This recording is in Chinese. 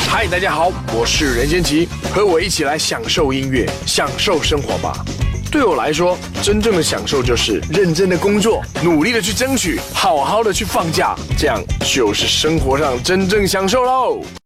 嗨，大家好，我是任贤齐，和我一起来享受音乐，享受生活吧。对我来说，真正的享受就是认真的工作，努力的去争取，好好的去放假，这样就是生活上真正享受喽。